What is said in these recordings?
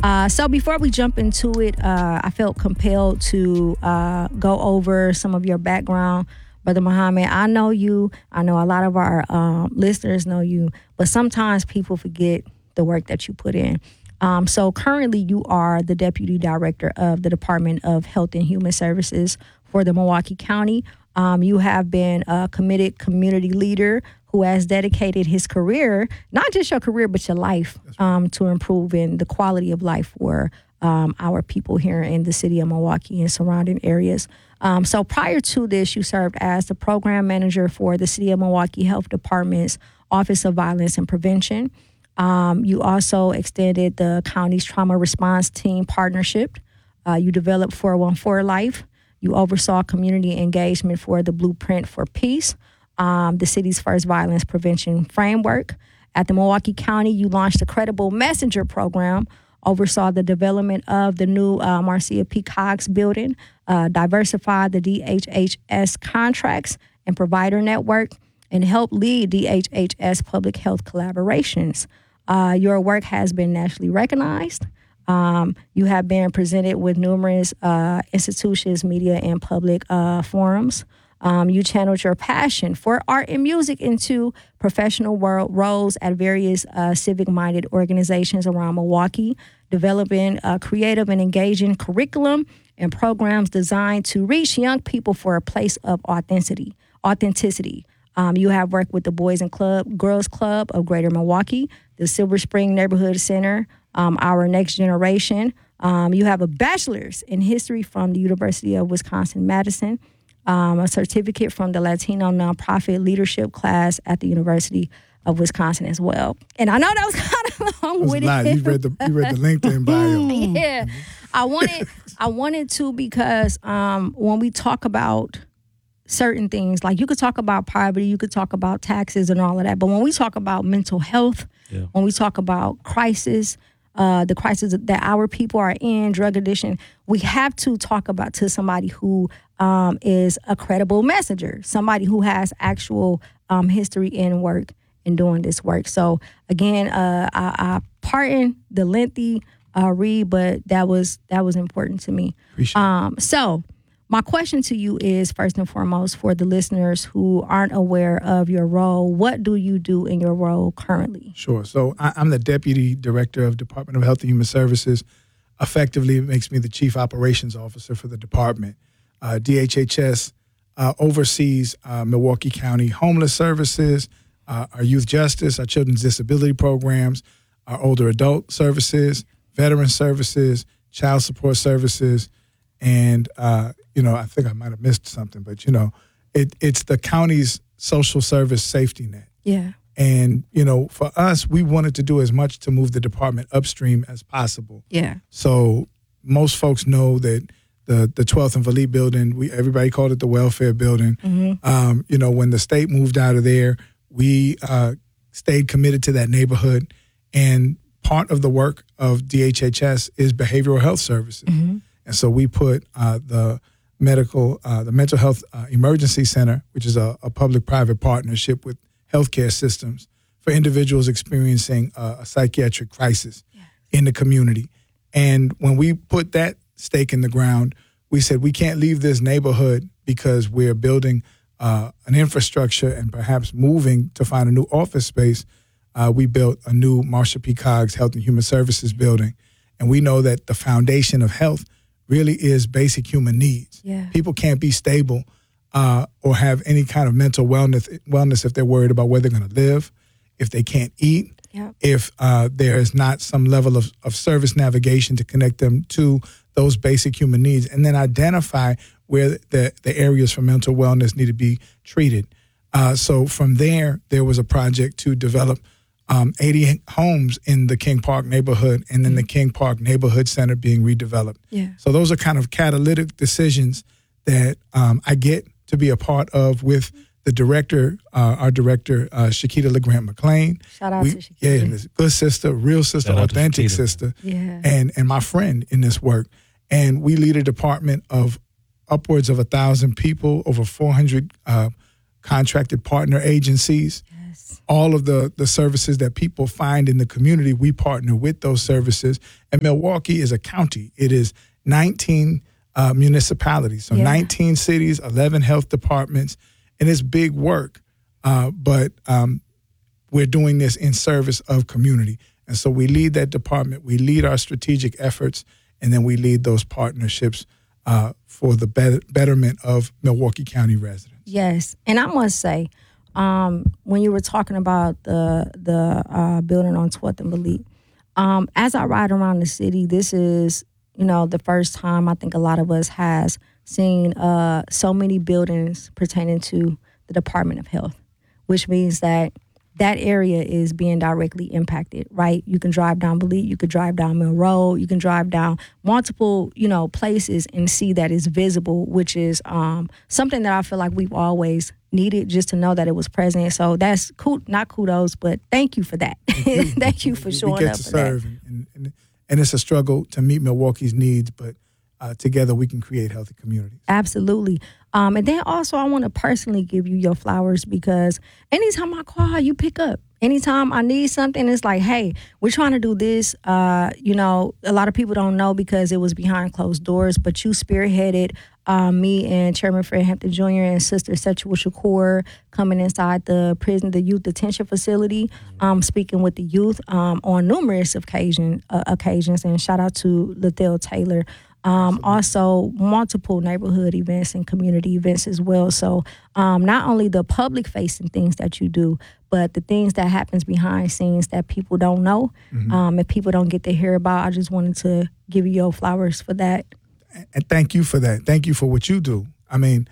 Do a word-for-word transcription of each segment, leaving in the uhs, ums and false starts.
Uh, so before we jump into it, uh, I felt compelled to uh, go over some of your background. Brother Muhammad, I know you. I know a lot of our um, listeners know you, but sometimes people forget the work that you put in. Um, so currently you are the Deputy Director of the Department of Health and Human Services for the Milwaukee County. Um, you have been a committed community leader who has dedicated his career, not just your career, but your life, um, to improving the quality of life for um, our people here in the city of Milwaukee and surrounding areas. Um, so prior to this, you served as the program manager for the City of Milwaukee Health Department's Office of Violence and Prevention. Um, you also extended the county's trauma response team partnership. Uh, you developed four one four Life. You oversaw community engagement for the Blueprint for Peace, um, the city's first violence prevention framework. At the Milwaukee County, you launched the Credible Messenger program, oversaw the development of the new uh, Marcia P. Cox building, uh, diversified the D H H S contracts and provider network, and helped lead D H H S public health collaborations. Uh, your work has been nationally recognized. Um, you have been presented with numerous uh, institutions, media, and public uh, forums. Um, you channeled your passion for art and music into professional world roles at various uh, civic-minded organizations around Milwaukee, developing a creative and engaging curriculum and programs designed to reach young people for a place of authenticity. Authenticity. Um, you have worked with the Boys and Club, Girls Club of Greater Milwaukee, the Silver Spring Neighborhood Center, um, Our Next Generation. Um, you have a bachelor's in history from the University of Wisconsin-Madison, um, a certificate from the Latino nonprofit leadership class at the University of Wisconsin as well. And I know that was kind of long with it. You read the you read the LinkedIn bio. Yeah, I wanted I wanted to because um, when we talk about certain things, like you could talk about poverty, you could talk about taxes and all of that, but when we talk about mental health, yeah. when we talk about crisis, uh, the crisis that our people are in, drug addiction, we have to talk about to somebody who um, is a credible messenger, somebody who has actual um, history in work and doing this work. So again, uh, I, I pardon the lengthy uh, read, but that was that was important to me. Appreciate um, so. My question to you is, first and foremost, for the listeners who aren't aware of your role, what do you do in your role currently? Sure. So I, I'm the Deputy Director of Department of Health and Human Services. Effectively, it makes me the Chief Operations Officer for the department. Uh, D H H S uh, oversees uh, Milwaukee County Homeless Services, uh, our Youth Justice, our Children's Disability Programs, our Older Adult Services, Veteran Services, Child Support Services, and uh, you know, I think I might have missed something, but, you know, it, it's the county's social service safety net. Yeah. And, you know, for us, we wanted to do as much to move the department upstream as possible. Yeah. So most folks know that the the twelfth and Vallee building, we everybody called it the welfare building. Mm-hmm. Um, you know, when the state moved out of there, we uh, stayed committed to that neighborhood. And part of the work of D H H S is behavioral health services. Mm-hmm. And so we put uh, the medical, uh, the Mental Health uh, Emergency Center, which is a, a public-private partnership with healthcare systems for individuals experiencing uh, a psychiatric crisis yes. in the community. And when we put that stake in the ground, we said we can't leave this neighborhood because we're building uh, an infrastructure and perhaps moving to find a new office space. Uh, we built a new Marcia P. Cox Health and Human Services building. And we know that the foundation of health really is basic human needs. Yeah. People can't be stable uh, or have any kind of mental wellness wellness if they're worried about where they're going to live, if they can't eat, yep. if uh, there is not some level of, of service navigation to connect them to those basic human needs, and then identify where the, the areas for mental wellness need to be treated. Uh, so from there, there was a project to develop Um, eighty homes in the King Park neighborhood, and then the King Park Neighborhood Center being redeveloped. Yeah. So those are kind of catalytic decisions that um, I get to be a part of with the director, uh, our director, uh, Shakita LeGrant McLean. Shout out we, to Shakita. Yeah, good sister, real sister, Shout authentic sister, yeah. and, and my friend in this work. And we lead a department of upwards of one thousand people, over four hundred uh, contracted partner agencies. Yes. All of the, the services that people find in the community, we partner with those services. And Milwaukee is a county. It is nineteen uh, municipalities, so yeah. nineteen cities, eleven health departments, and it's big work. Uh, but um, we're doing this in service of community. And so we lead that department, we lead our strategic efforts, and then we lead those partnerships uh, for the better, betterment of Milwaukee County residents. Yes, and I must say, um, when you were talking about the the uh, building on twelfth and Valete, um, as I ride around the city, this is, you know, the first time I think a lot of us has seen uh, so many buildings pertaining to the Department of Health, which means that that area is being directly impacted, right? You can drive down Valete, you could drive down Mill Road, you can drive down multiple, you know, places and see that it's visible, which is um, something that I feel like we've always needed, just to know that it was present. So that's cool, not kudos, but thank you for that. Thank you, thank you for showing we get up to for serve, that. And, and, and it's a struggle to meet Milwaukee's needs, but uh, together we can create healthy communities. Absolutely. Um, and then also I want to personally give you your flowers, because anytime I call, you pick up. Anytime I need something, it's like, hey, we're trying to do this. Uh, you know, a lot of people don't know because it was behind closed doors, but you spearheaded uh, me and Chairman Fred Hampton Junior and Sister Sexual Shakur coming inside the prison, the youth detention facility, um, speaking with the youth um, on numerous occasion, uh, occasions. And shout out to Lethell Taylor. Um, also, multiple neighborhood events and community events as well. So um, not only the public-facing things that you do, but the things that happens behind scenes that people don't know, mm-hmm. um, and people don't get to hear about. I just wanted to give you your flowers for that. And thank you for that. Thank you for what you do. I mean,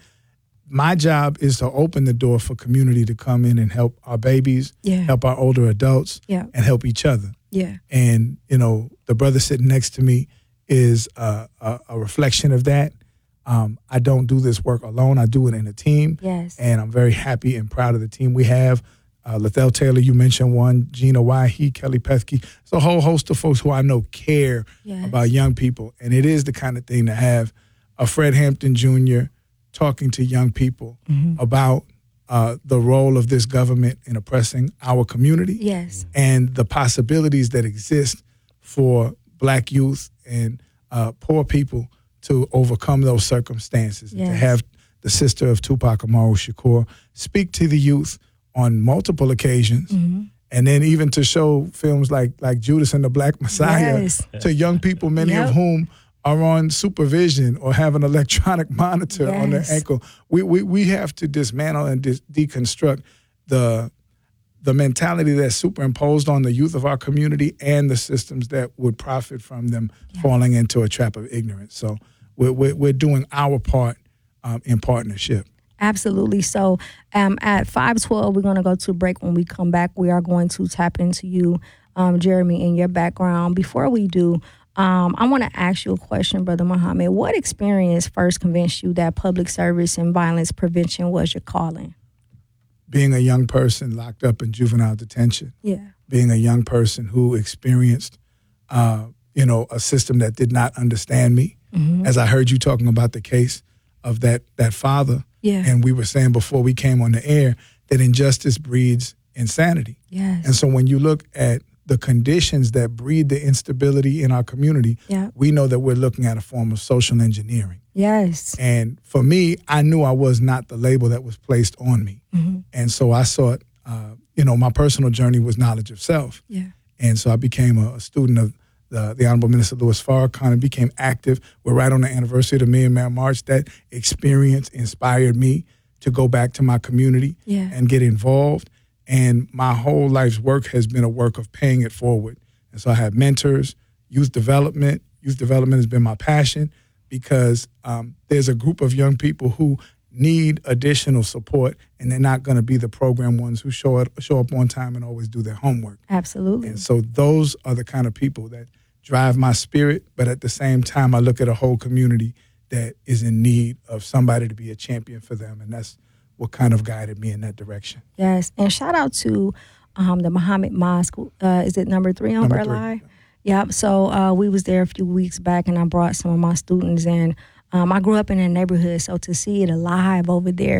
my job is to open the door for community to come in and help our babies, yeah. help our older adults, yeah. and help each other. Yeah. And, you know, the brother sitting next to me is uh, a, a reflection of that. Um, I don't do this work alone. I do it in a team. Yes. And I'm very happy and proud of the team we have. Uh, Lethell Taylor, you mentioned one, Gina Wahi, Kelly Pethke. It's a whole host of folks who I know care yes. about young people. And it is the kind of thing to have a Fred Hampton Junior talking to young people mm-hmm. about uh, the role of this government in oppressing our community. Yes. And the possibilities that exist for Black youth and uh, poor people to overcome those circumstances. Yes. And to have the sister of Tupac Amaru Shakur speak to the youth on multiple occasions, mm-hmm. and then even to show films like like Judas and the Black Messiah yes. to young people, many yep. of whom are on supervision or have an electronic monitor yes. on their ankle. We, we we have to dismantle and de- deconstruct the the mentality that's superimposed on the youth of our community and the systems that would profit from them yeah. falling into a trap of ignorance. So we're we're, we're doing our part um, in partnership. Absolutely. So um, at five twelve, we're going to go to a break. When we come back, we are going to tap into you, um, Jeremy, in your background. Before we do, um, I want to ask you a question, Brother Muhammad. What experience first convinced you that public service and violence prevention was your calling? Being a young person locked up in juvenile detention. Yeah. Being a young person who experienced, uh, you know, a system that did not understand me. Mm-hmm. As I heard you talking about the case of that that father. Yeah. And we were saying before we came on the air that injustice breeds insanity. Yes. And so when you look at the conditions that breed the instability in our community, yeah. we know that we're looking at a form of social engineering. Yes. And for me, I knew I was not the label that was placed on me. Mm-hmm. And so I sought, uh, you know, my personal journey was knowledge of self. Yeah. And so I became a, a student of The, the Honorable Minister Louis Farrakhan, and became active. We're right on the anniversary of the Million Man March. That experience inspired me to go back to my community yeah. and get involved. And my whole life's work has been a work of paying it forward. And so I have mentors, youth development. Youth development has been my passion because um, there's a group of young people who need additional support, and they're not going to be the program ones who show up, show up on time and always do their homework. Absolutely. And so those are the kind of people that drive my spirit, but at the same time, I look at a whole community that is in need of somebody to be a champion for them, and that's what kind of guided me in that direction. Yes, and shout out to um, the Muhammad Mosque. Uh, is it number three on Burt Lie? Yep. So uh, we was there a few weeks back, and I brought some of my students in. Um, I grew up in a neighborhood, so to see it alive over there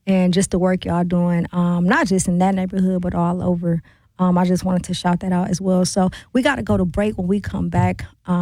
and just the work y'all doing, um, not just in that neighborhood, but all over. Um, I just wanted to shout that out as well. So we got to go to break. When we come back, um,